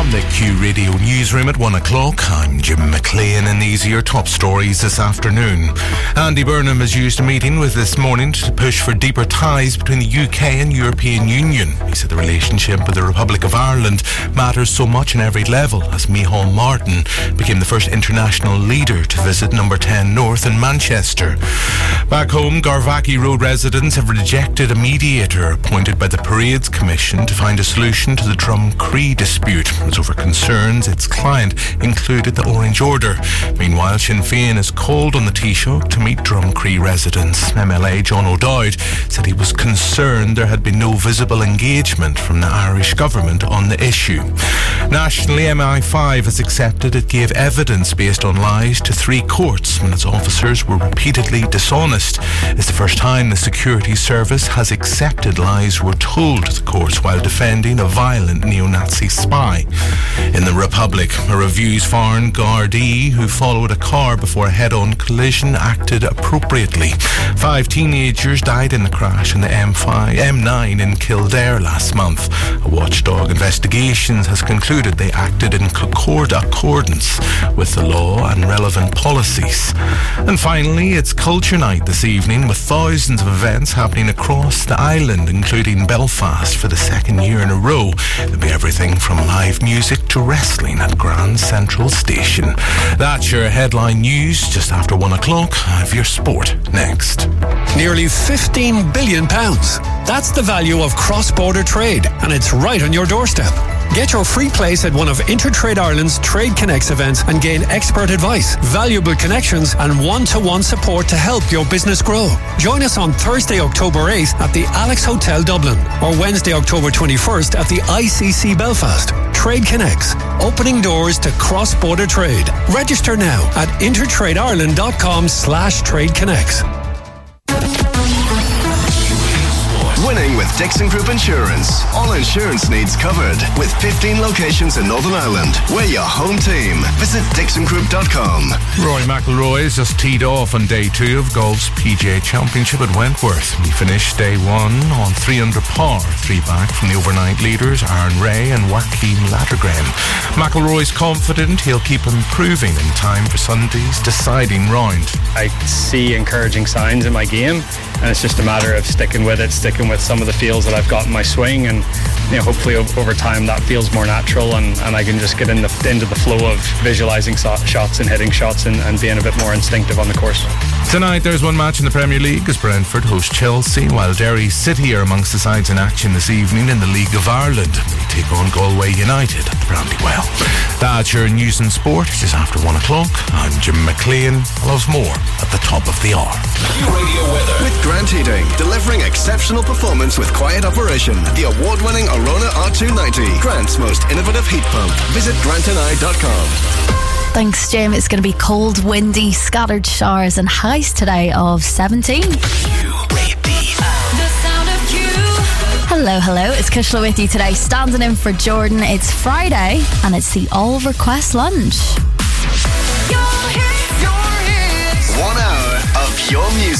From the Q Radio Newsroom at 1 o'clock, I'm Jim McLean, and these are your top stories this afternoon. Andy Burnham has used a meeting with This Morning to push for deeper ties between the UK and European Union. He said the relationship with the Republic of Ireland matters so much on every level, as Micheál Martin became the first international leader to visit Number 10 North in Manchester. Back home, Garvaghy Road residents have rejected a mediator appointed by the Parades Commission to find a solution to the Drumcree dispute. It's over concerns its client included the Orange Order. Meanwhile, Sinn Féin is called on the Taoiseach to meet Drumcree residents. MLA John O'Dowd said he was concerned there had been no visible engagement from the Irish government on the issue. Nationally, MI5 has accepted it gave evidence based on lies to 3 courts when its officers were repeatedly dishonest. It's the first time the security service has accepted lies were told to the courts while defending a violent neo-Nazi spy. In the Republic, a Reviews Farn Gardaí who followed a car before a head-on collision acted appropriately. 5 teenagers died in the crash on the M9 in Kildare last month. A watchdog investigation has concluded they acted in accordance with the law and relevant policies. And finally, it's Culture Night this evening with thousands of events happening across the island, including Belfast for the second year in a row. There'll be everything from live music to wrestling at Grand Central Station. That's your headline news. Just after 1 o'clock, I have your sport next. Nearly £15 billion. That's the value of cross-border trade, and it's right on your doorstep. Get your free place at one of Intertrade Ireland's Trade Connects events and gain expert advice, valuable connections and one-to-one support to help your business grow. Join us on Thursday, October 8th at the Alex Hotel Dublin or Wednesday, October 21st at the ICC Belfast. Trade Connects, opening doors to cross-border trade. Register now at intertradeIreland.com/tradeconnects. Winning with Dixon Group Insurance. All insurance needs covered. With 15 locations in Northern Ireland. We're your home team. Visit dixongroup.com. Rory McIlroy has just teed off on day 2 of golf's PGA Championship at Wentworth. He finished day 1 on 3 under par, 3 back from the overnight leaders Aaron Ray and Joaquim Ladergren. McIlroy's confident he'll keep improving in time for Sunday's deciding round. I see encouraging signs in my game, and it's just a matter of sticking with it, sticking with some of the feels that I've got in my swing, and hopefully over time that feels more natural, and I can just get into the flow of visualising shots and hitting shots and being a bit more instinctive on the course. Tonight there's one match in the Premier League as Brentford host Chelsea, while Derry City are amongst the sides in action this evening in the League of Ireland. They take on Galway United at the Brandywell. That's your news and sport just after 1 o'clock. I'm Jim McLean. Loves more at the top of the hour. Radio weather with Grant Heating, delivering exceptional performance with quiet operation. The award-winning Arona R290, Grant's most innovative heat pump. Visit grantandI.com. Thanks, Jim. It's going to be cold, windy, scattered showers and highs today of 17. Hello, it's Kushla with you today, standing in for Jordan. It's Friday and it's the Oliver Quest lunch. 1 hour of your music.